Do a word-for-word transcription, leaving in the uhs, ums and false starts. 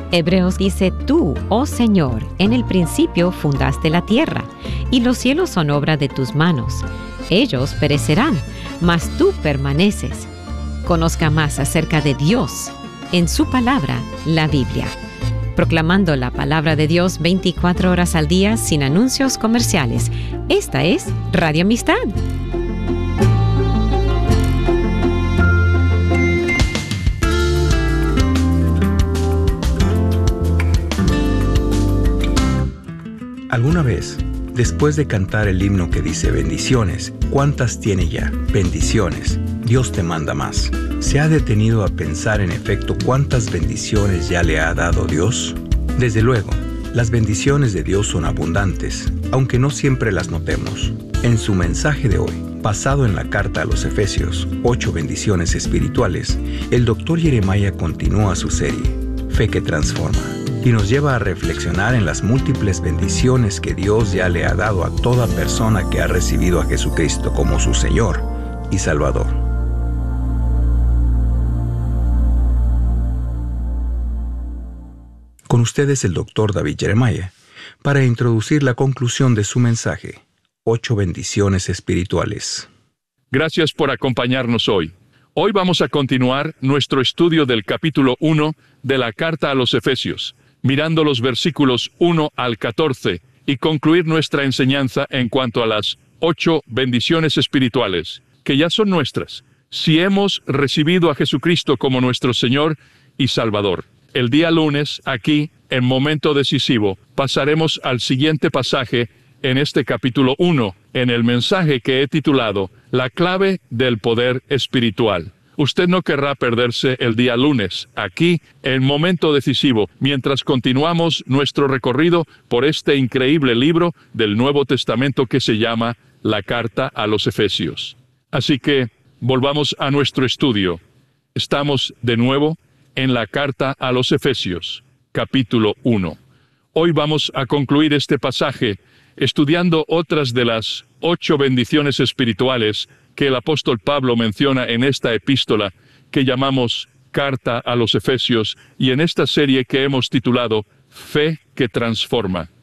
Hebreos dice, tú, oh Señor, en el principio fundaste la tierra, y los cielos son obra de tus manos. Ellos perecerán, mas tú permaneces. Conozca más acerca de Dios en su palabra, la Biblia. Proclamando la palabra de Dios veinticuatro horas al día sin anuncios comerciales. Esta es Radio Amistad. ¿Alguna vez, después de cantar el himno que dice bendiciones, cuántas tiene ya? Bendiciones. Dios te manda más. ¿Se ha detenido a pensar en efecto cuántas bendiciones ya le ha dado Dios? Desde luego, las bendiciones de Dios son abundantes, aunque no siempre las notemos. En su mensaje de hoy, basado en la carta a los Efesios, ocho bendiciones espirituales, el doctor Jeremiah continúa su serie, Fe que Transforma, y nos lleva a reflexionar en las múltiples bendiciones que Dios ya le ha dado a toda persona que ha recibido a Jesucristo como su Señor y Salvador. Con ustedes el doctor David Jeremiah, para introducir la conclusión de su mensaje, ocho bendiciones espirituales. Gracias por acompañarnos hoy. Hoy vamos a continuar nuestro estudio del capítulo uno de la carta a los Efesios, mirando los versículos uno al catorce y concluir nuestra enseñanza en cuanto a las ocho bendiciones espirituales, que ya son nuestras, si hemos recibido a Jesucristo como nuestro Señor y Salvador. El día lunes, aquí, en Momento Decisivo, pasaremos al siguiente pasaje en este capítulo uno, en el mensaje que he titulado La clave del poder espiritual. Usted no querrá perderse el día lunes, aquí, en Momento Decisivo, mientras continuamos nuestro recorrido por este increíble libro del Nuevo Testamento que se llama La Carta a los Efesios. Así que, volvamos a nuestro estudio. Estamos, de nuevo, en la Carta a los Efesios, capítulo uno. Hoy vamos a concluir este pasaje estudiando otras de las ocho bendiciones espirituales que el apóstol Pablo menciona en esta epístola que llamamos Carta a los Efesios y en esta serie que hemos titulado Fe que Transforma.